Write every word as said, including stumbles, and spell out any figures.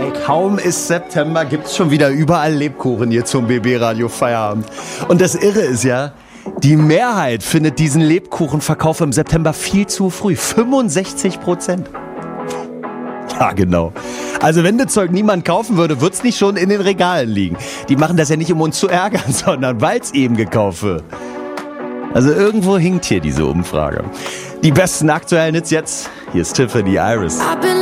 Kaum ist September, gibt's schon wieder überall Lebkuchen hier zum B B-Radio Feierabend. Und das Irre ist ja, die Mehrheit findet diesen Lebkuchenverkauf im September viel zu früh. fünfundsechzig Prozent. Ja, genau. Also wenn das Zeug niemand kaufen würde, wird's nicht schon in den Regalen liegen. Die machen das ja nicht, um uns zu ärgern, sondern weil's eben gekauft wird. Also irgendwo hinkt hier diese Umfrage. Die besten aktuellen Hits jetzt. Hier ist Tiffany Iris.